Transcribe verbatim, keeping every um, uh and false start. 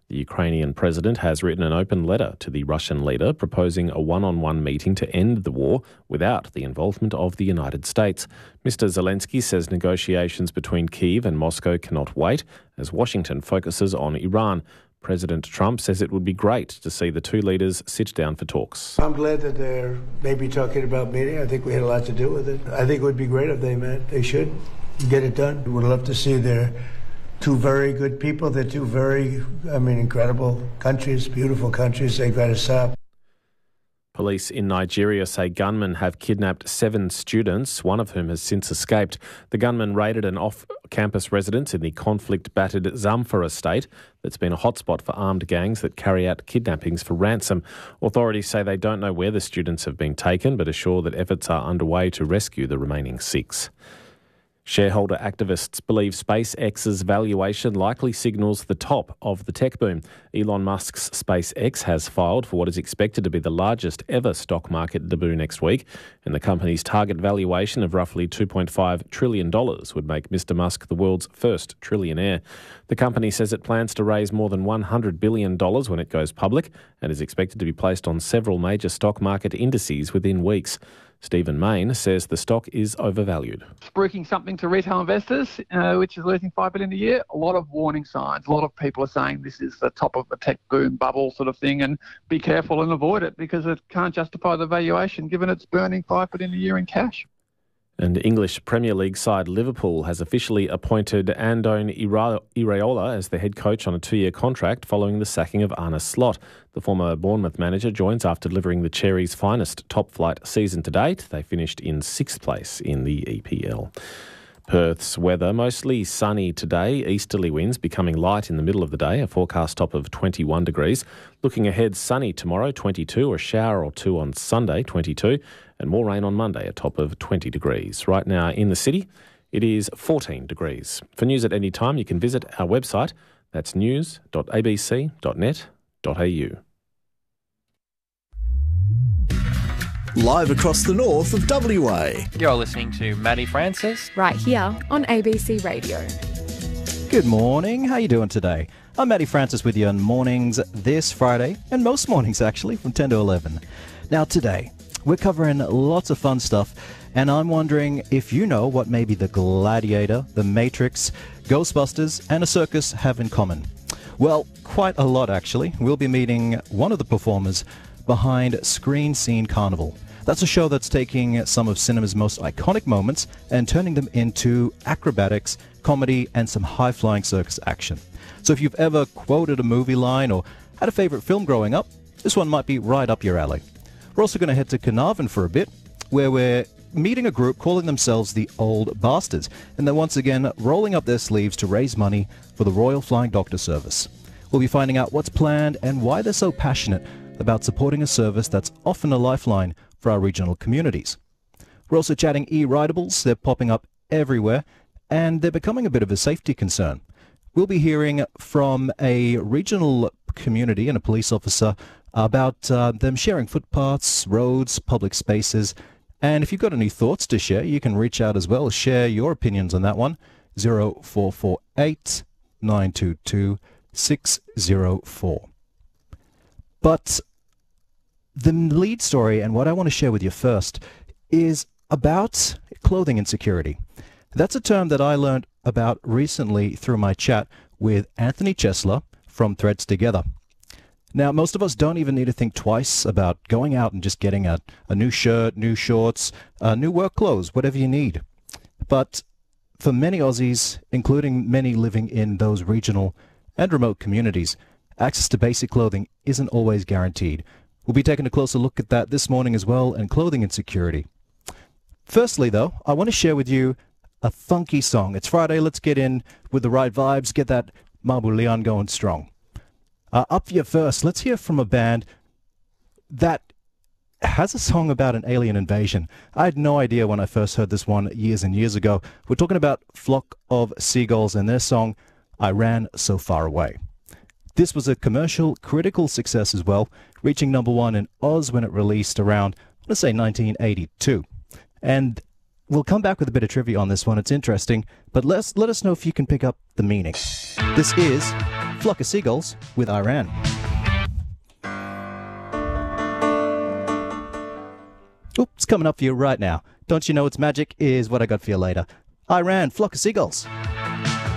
The Ukrainian president has written an open letter to the Russian leader proposing a one-on-one meeting to end the war without the involvement of the United States. Mister Zelensky says negotiations between Kyiv and Moscow cannot wait as Washington focuses on Iran. President Trump says it would be great to see the two leaders sit down for talks. I'm glad that they're maybe talking about meeting. I think we had a lot to do with it. I think it would be great if they met. They should get it done. Would love to see their two very good people. They're two very, I mean, incredible countries, beautiful countries. They've got to stop. Police in Nigeria say gunmen have kidnapped seven students, one of whom has since escaped. The gunmen raided an off-campus residence in the conflict-battered Zamfara state that's been a hotspot for armed gangs that carry out kidnappings for ransom. Authorities say they don't know where the students have been taken, but assure that efforts are underway to rescue the remaining six. Shareholder activists believe SpaceX's valuation likely signals the top of the tech boom. Elon Musk's SpaceX has filed for what is expected to be the largest ever stock market debut next week, and the company's target valuation of roughly two point five trillion dollars would make Mister Musk the world's first trillionaire. The company says it plans to raise more than one hundred billion dollars when it goes public and is expected to be placed on several major stock market indices within weeks. Stephen Mayne says the stock is overvalued. Spruiking something to retail investors, uh, which is losing five billion dollars a year. A lot of warning signs. A lot of people are saying this is the top of the tech boom bubble sort of thing, and be careful and avoid it because it can't justify the valuation given it's burning five billion dollars a year in cash. And English Premier League side Liverpool has officially appointed Andone Iraola as the head coach on a two-year contract following the sacking of Arne Slot. The former Bournemouth manager joins after delivering the Cherries' finest top-flight season to date. They finished in sixth place in the E P L. Perth's weather, mostly sunny today, easterly winds becoming light in the middle of the day, a forecast top of twenty-one degrees. Looking ahead, sunny tomorrow, twenty-two, a shower or two on Sunday, twenty-two, and more rain on Monday, a top of twenty degrees. Right now in the city, it is fourteen degrees. For news at any time, you can visit our website. That's news dot a b c dot net dot a u. Live across the north of W A. You're listening to Maddie Francis. Right here on A B C Radio. Good morning. How you doing today? I'm Maddie Francis with you on mornings this Friday, and most mornings actually, from ten to eleven. Now today, we're covering lots of fun stuff, and I'm wondering if you know what maybe the Gladiator, the Matrix, Ghostbusters, and a circus have in common. Well, quite a lot actually. We'll be meeting one of the performers behind Screen Scene Carnival. That's a show that's taking some of cinema's most iconic moments and turning them into acrobatics, comedy, and some high-flying circus action. So if you've ever quoted a movie line or had a favorite film growing up, this one might be right up your alley. We're also going to head to Carnarvon for a bit, where we're meeting a group calling themselves the Old Bastards, and they're once again rolling up their sleeves to raise money for the Royal Flying Doctor Service. We'll be finding out what's planned and why they're so passionate about supporting a service that's often a lifeline for our regional communities. We're also chatting e-ridables. They're popping up everywhere, and they're becoming a bit of a safety concern. We'll be hearing from a regional community and a police officer about uh, them sharing footpaths, roads, public spaces. And if you've got any thoughts to share, you can reach out as well. Share your opinions on that one. zero four four eight, nine two two, six zero four. But the lead story, and what I want to share with you first, is about clothing insecurity. That's a term that I learned about recently through my chat with Anthony Chesler from Threads Together. Now, most of us don't even need to think twice about going out and just getting a, a new shirt, new shorts, uh, new work clothes, whatever you need. But for many Aussies, including many living in those regional and remote communities, access to basic clothing isn't always guaranteed. We'll be taking a closer look at that this morning as well, and clothing insecurity. Firstly, though, I want to share with you a funky song. It's Friday, let's get in with the right vibes, get that Mabu Leon going strong. Uh, up here first, let's hear from a band that has a song about an alien invasion. I had no idea when I first heard this one years and years ago. We're talking about Flock of Seagulls and their song, I Ran So Far Away. This was a commercial, critical success as well, reaching number one in Oz when it released around, let's say, nineteen eighty-two. And we'll come back with a bit of trivia on this one. It's interesting, but let's, let us know if you can pick up the meaning. This is Flock of Seagulls with Iran. Oops, coming up for you right now. Don't You Know It's Magic is what I got for you later. Iran, Flock of Seagulls.